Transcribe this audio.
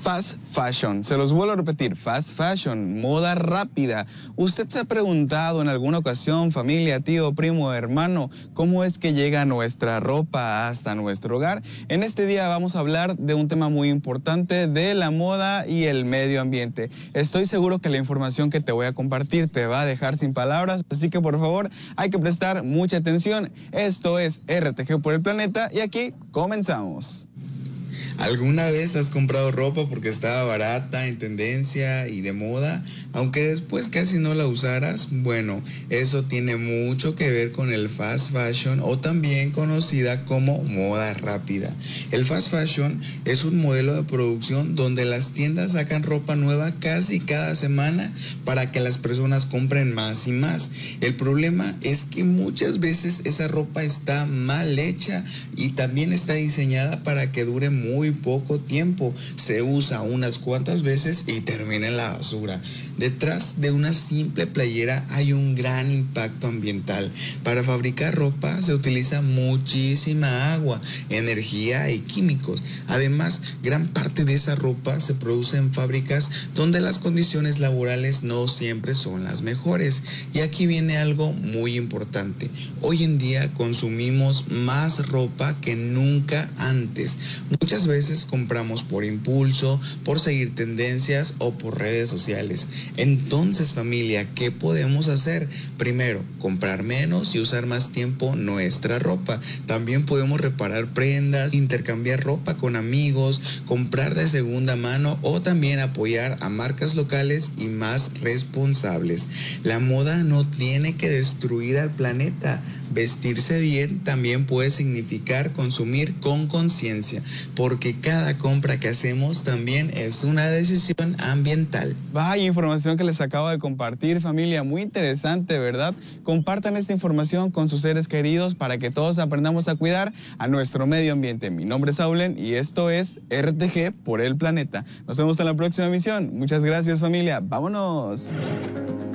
Fast fashion, se los vuelvo a repetir, fast fashion, moda rápida. ¿Usted se ha preguntado en alguna ocasión, familia, tío, primo, hermano, cómo es que llega nuestra ropa hasta nuestro hogar? En este día vamos a hablar de un tema muy importante, de la moda y el medio ambiente. Estoy seguro que la información que te voy a compartir te va a dejar sin palabras, así que por favor hay que prestar mucha atención. Esto es RTG por el Planeta y aquí comenzamos. ¿Alguna vez has comprado ropa porque estaba barata, en tendencia y de moda, aunque después casi no la usaras? Bueno, eso tiene mucho que ver con el fast fashion, o también conocida como moda rápida. El fast fashion es un modelo de producción donde las tiendas sacan ropa nueva casi cada semana para que las personas compren más y más. El problema es que muchas veces esa ropa está mal hecha y también está diseñada para que dure muy poco tiempo. Se usa unas cuantas veces y termina en la basura. Detrás de una simple playera hay un gran impacto ambiental. Para fabricar ropa se utiliza muchísima agua, energía y químicos. Además, gran parte de esa ropa se produce en fábricas donde las condiciones laborales no siempre son las mejores. Y aquí viene algo muy importante. Hoy en día consumimos más ropa que nunca antes. Muchas veces compramos por impulso, por seguir tendencias o por redes sociales. Entonces, familia, ¿qué podemos hacer? Primero, comprar menos y usar más tiempo nuestra ropa. También podemos reparar prendas, intercambiar ropa con amigos, comprar de segunda mano o también apoyar a marcas locales y más responsables. La moda no tiene que destruir al planeta. Vestirse bien también puede significar consumir con conciencia, porque cada compra que hacemos también es una decisión ambiental. Vaya información que les acabo de compartir, familia, muy interesante, ¿verdad? Compartan esta información con sus seres queridos para que todos aprendamos a cuidar a nuestro medio ambiente. Mi nombre es Saulen y esto es RTG por el Planeta. Nos vemos en la próxima emisión. Muchas gracias, familia. ¡Vámonos!